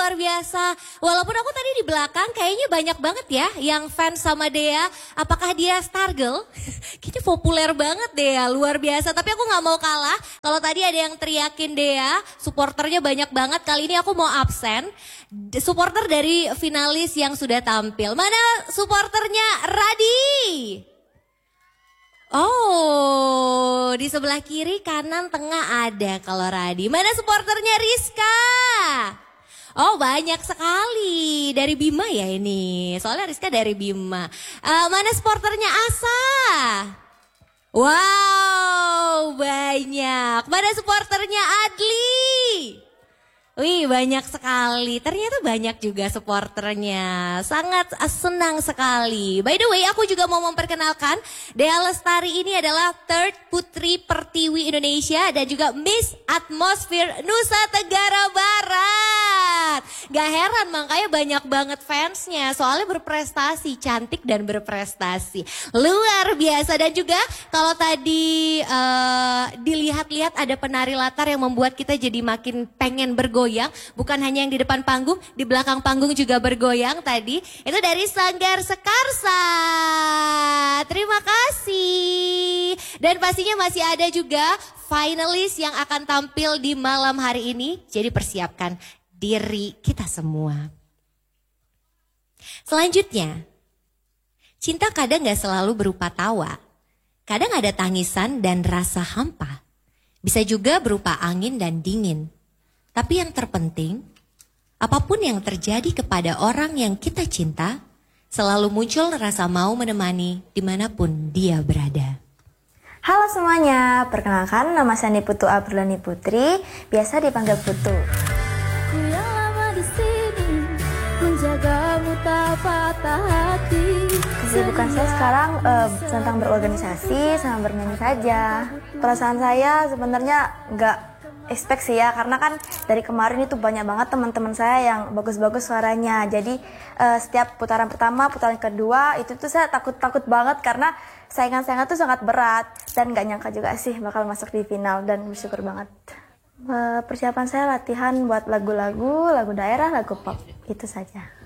luar biasa. Walaupun aku tadi di belakang kayaknya banyak banget ya yang fans sama Dea. Apakah dia star girl? Kayaknya populer banget Dea, luar biasa. Tapi aku gak mau kalah. Kalau tadi ada yang teriakin Dea, supporternya banyak banget. Kali ini aku mau absen. Supporter dari finalis yang sudah tampil. Mana supporternya Radi? Oh, di sebelah kiri, kanan, tengah ada kalau Radi. Mana supporternya Rizka? Oh, banyak sekali. Dari Bima ya ini. Soalnya Rizka dari Bima. Mana supporternya Asa? Wow, banyak. Mana supporternya Adli? Wih, banyak sekali. Ternyata banyak juga supporternya. Sangat senang sekali. By the way, aku juga mau memperkenalkan Dea Lestari ini adalah third Putri Pertiwi Indonesia dan juga Miss Atmosphere Nusa Tenggara Barat. Gak heran makanya banyak banget fansnya. Soalnya berprestasi, cantik dan berprestasi. Luar biasa. Dan juga kalau tadi dilihat-lihat ada penari latar yang membuat kita jadi makin pengen bergoyang. Bukan hanya yang di depan panggung, di belakang panggung juga bergoyang tadi. Itu dari Sanggar Sekarsa. Terima kasih. Dan pastinya masih ada juga finalis yang akan tampil di malam hari ini. Jadi persiapkan diri kita semua. Selanjutnya, cinta kadang gak selalu berupa tawa. Kadang ada tangisan dan rasa hampa. Bisa juga berupa angin dan dingin. Tapi yang terpenting, apapun yang terjadi kepada orang yang kita cinta, selalu muncul rasa mau menemani dimanapun dia berada. Halo semuanya, perkenalkan nama saya Putu Aprilani Putri, biasa dipanggil Putu. Ku yang lama di sini, menjagamu tak patah hati. Kesibukan saya sekarang tentang berorganisasi sama bernyanyi saja. Perasaan saya sebenarnya nggak expect sih ya, karena kan dari kemarin itu banyak banget teman-teman saya yang bagus-bagus suaranya. Jadi setiap putaran pertama, putaran kedua itu tuh saya takut banget karena saingan-saingan tuh sangat berat dan nggak nyangka juga sih bakal masuk di final dan bersyukur banget. Persiapan saya latihan buat lagu-lagu, lagu daerah, lagu pop, itu saja.